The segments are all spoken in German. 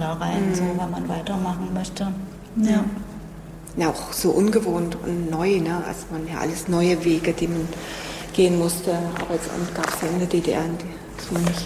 da rein, so, wenn man weitermachen möchte. Ja. Ja, auch so ungewohnt und neu, ne? Also man ja alles neue Wege, die man gehen musste. Arbeitsamt gab es ja in der DDR so nicht.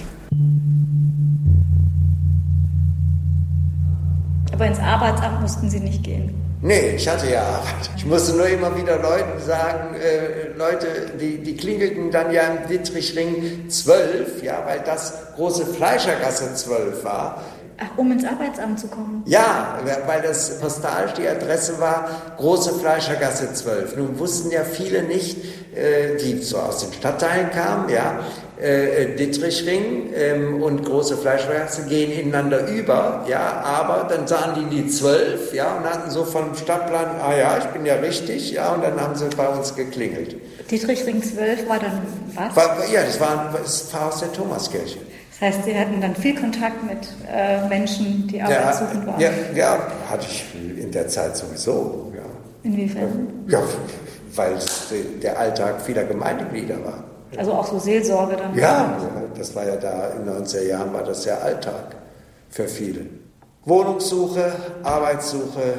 Aber ins Arbeitsamt mussten Sie nicht gehen? Nee, ich hatte ja Arbeit. Ich musste nur immer wieder Leuten sagen, Leute, die klingelten dann ja im Dietrichring 12, ja, weil das große Fleischergasse 12 war. Ach, um ins Arbeitsamt zu kommen? Ja, weil das postalisch die Adresse war, große Fleischergasse 12. Nun wussten ja viele nicht, die so aus den Stadtteilen kamen, ja, Dietrichring und große Fleischergasse gehen ineinander über, ja, aber dann sahen die 12, ja, und hatten so vom Stadtplan, ah ja, ich bin ja richtig, ja, und dann haben sie bei uns geklingelt. Dietrichring 12 war dann was? Das war das Pfarrhaus der Thomaskirche. Das heißt, Sie hatten dann viel Kontakt mit Menschen, die arbeitssuchend waren? Ja, hatte ich in der Zeit sowieso. Ja. Inwiefern? Ja, weil es der Alltag vieler Gemeindeglieder war. Also auch so Seelsorge dann? Ja, das war ja da in den 90er Jahren, war das der Alltag für viele. Wohnungssuche, Arbeitssuche.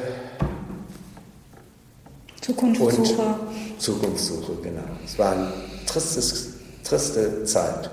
Zukunftssuche. Und Zukunftssuche, genau. Es war eine triste Zeit.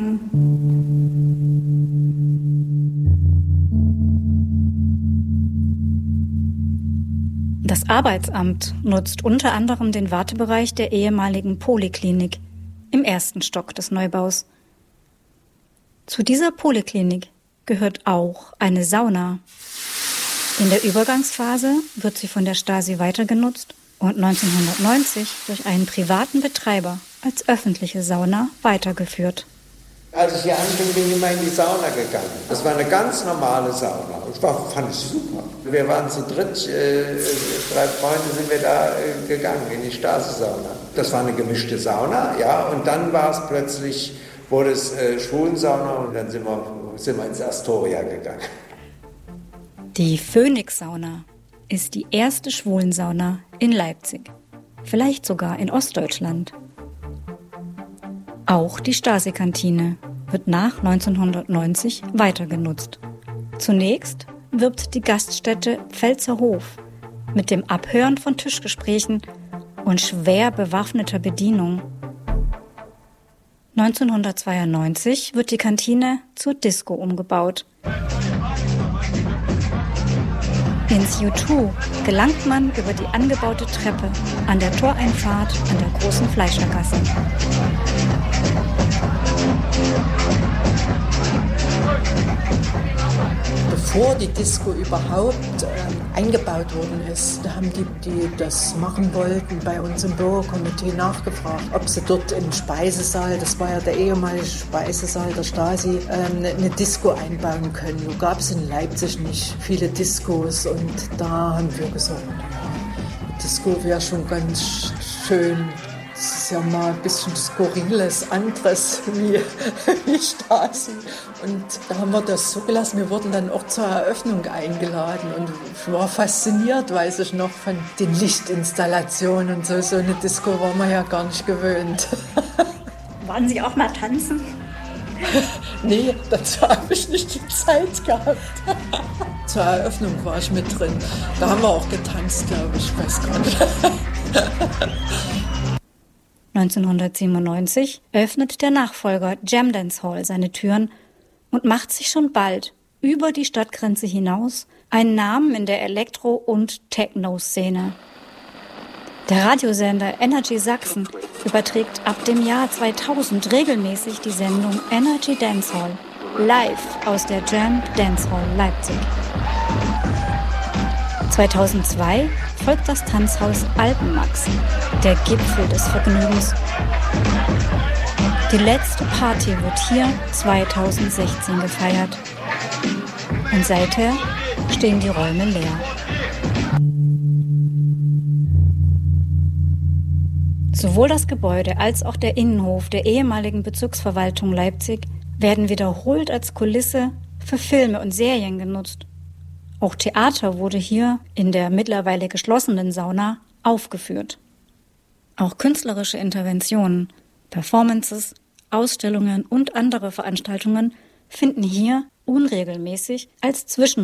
Das Arbeitsamt nutzt unter anderem den Wartebereich der ehemaligen Poliklinik im ersten Stock des Neubaus. Zu dieser Poliklinik gehört auch eine Sauna. In der Übergangsphase wird sie von der Stasi weitergenutzt und 1990 durch einen privaten Betreiber als öffentliche Sauna weitergeführt. Als ich hier anfing, bin ich immer in die Sauna gegangen. Das war eine ganz normale Sauna. Fand ich super. Wir waren zu dritt, 3 Freunde sind wir da gegangen, in die Stasi-Sauna. Das war eine gemischte Sauna, ja, und dann wurde es Schwulensauna und dann sind wir ins Astoria gegangen. Die Phoenix-Sauna ist die erste Schwulensauna in Leipzig. Vielleicht sogar in Ostdeutschland. Auch die Stasi-Kantine wird nach 1990 weiter genutzt. Zunächst wirbt die Gaststätte Pfälzer Hof mit dem Abhören von Tischgesprächen und schwer bewaffneter Bedienung. 1992 wird die Kantine zur Disco umgebaut. Ins U2 gelangt man über die angebaute Treppe an der Toreinfahrt an der großen Fleischergasse. Bevor die Disco überhaupt eingebaut worden ist, da haben die das machen wollten, bei uns im Bürgerkomitee nachgefragt, ob sie dort im Speisesaal, das war ja der ehemalige Speisesaal der Stasi, eine Disco einbauen können. Nun gab es in Leipzig nicht viele Discos und da haben wir gesagt, ja, Disco wäre schon ganz schön. Das ist ja mal ein bisschen Skurriles, anderes wie Stasi. Und da haben wir das so gelassen. Wir wurden dann auch zur Eröffnung eingeladen. Und ich war fasziniert, weiß ich noch, von den Lichtinstallationen und so. So eine Disco war man ja gar nicht gewöhnt. Waren Sie auch mal tanzen? Nee, dazu habe ich nicht die Zeit gehabt. Zur Eröffnung war ich mit drin. Da haben wir auch getanzt, glaube ich. Ich weiß gar nicht. 1997 öffnet der Nachfolger Jam Dance Hall seine Türen und macht sich schon bald über die Stadtgrenze hinaus einen Namen in der Elektro- und Techno-Szene. Der Radiosender Energy Sachsen überträgt ab dem Jahr 2000 regelmäßig die Sendung Energy Dance Hall live aus der Jam Dance Hall Leipzig. 2002 folgt das Tanzhaus Alpenmax, der Gipfel des Vergnügens. Die letzte Party wird hier 2016 gefeiert. Und seither stehen die Räume leer. Sowohl das Gebäude als auch der Innenhof der ehemaligen Bezirksverwaltung Leipzig werden wiederholt als Kulisse für Filme und Serien genutzt. Auch Theater wurde hier in der mittlerweile geschlossenen Sauna aufgeführt. Auch künstlerische Interventionen, Performances, Ausstellungen und andere Veranstaltungen finden hier unregelmäßig als